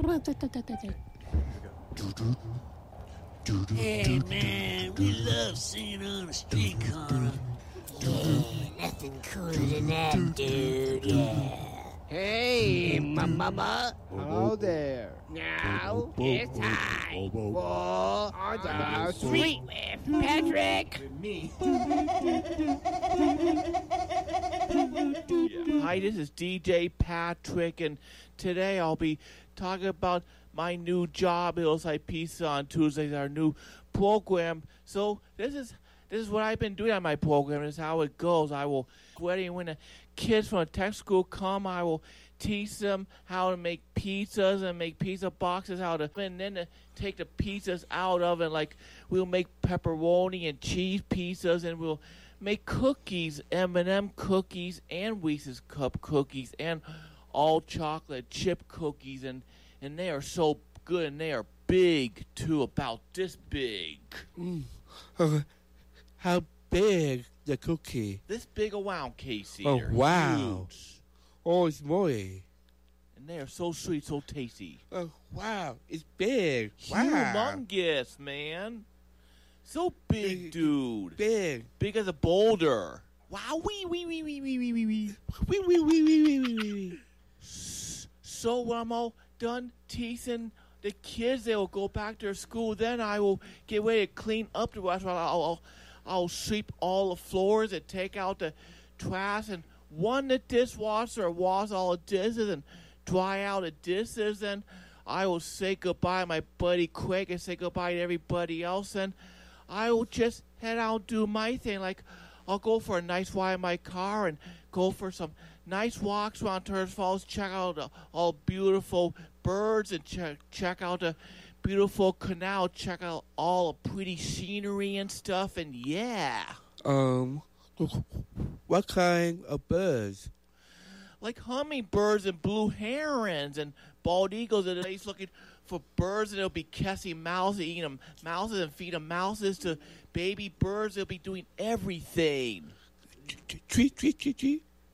Hey man, we love singing on the street corner. Yeah, nothing cooler than that, dude. Yeah. Hey, mama. Hello there. Now it's time for On the Street with Patrick. Hi, this is DJ Patrick, and today I'll be talking about my new job at Hillside Pizza on Tuesdays, our new program. So this is what I've been doing on my program. This is how it goes. I will when the kids from the tech school come, I will teach them how to make pizzas and make pizza boxes, and then to take the pizzas out of it. Like we'll make pepperoni and cheese pizzas, and we'll make cookies, M&M cookies, and Reese's Cup cookies, and all chocolate chip cookies, and they are so good, and they are big too, about this big. How big the cookie? This big around, Casey. Oh, They're wow. huge. Oh, it's moly. And they are so sweet, so tasty. Oh, wow. It's big. Wow. Humongous, man. So big, dude. Big. Big as a boulder. Wow, wee. So when I'm all done teasing the kids, they will go back to their school. Then I will get ready to clean up the restaurant. I'll sweep all the floors and take out the trash and run the dishwasher, wash all the dishes and dry out the dishes. And I will say goodbye to my buddy Craig and say goodbye to everybody else. And I will just head out and do my thing. Like I'll go for a nice ride in my car and go for some nice walks around Turner's Falls, check out all beautiful birds and check out the beautiful canal, check out all the pretty scenery and stuff, and yeah. What kind of birds? Like hummingbirds and blue herons and bald eagles, and they're looking for birds, and they'll be catching mouses, eating them mouses and feeding mouses to baby birds. They'll be doing everything. Tweet.